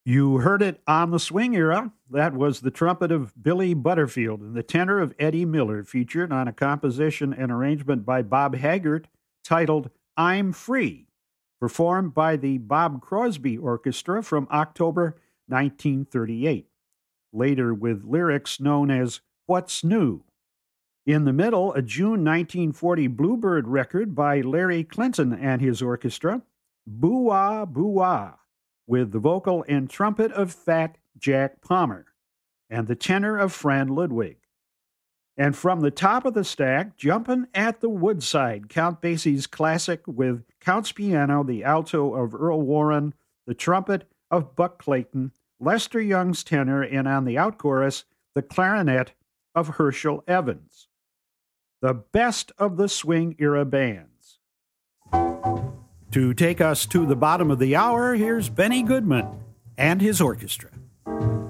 You heard it on the swing era. That was the trumpet of Billy Butterfield and the tenor of Eddie Miller, featured on a composition and arrangement by Bob Haggart titled I'm Free, performed by the Bob Crosby Orchestra from October 1938, later with lyrics known as What's New. In the middle, a June 1940 Bluebird record by Larry Clinton and his orchestra, Boo Wah Boo Wah, with the vocal and trumpet of Fat Jack Palmer and the tenor of Fran Ludwig. And from the top of the stack, Jumpin' at the Woodside, Count Basie's classic with Count's piano, the alto of Earl Warren, the trumpet of Buck Clayton, Lester Young's tenor, and on the outchorus, the clarinet of Herschel Evans. The best of the swing era bands. To take us to the bottom of the hour, here's Benny Goodman and his orchestra.